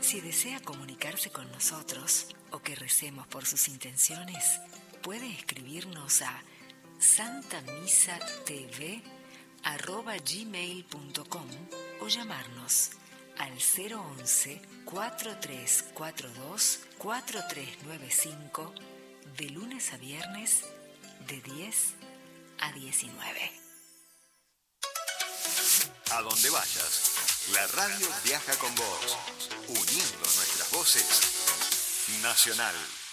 Si desea comunicarse con nosotros o que recemos por sus intenciones, puede escribirnos a santamisatv@gmail.com o llamarnos al 011-4342-4395 de lunes a viernes de 10 a 19. A donde vayas, la radio viaja con vos, uniendo nuestras voces. Nacional.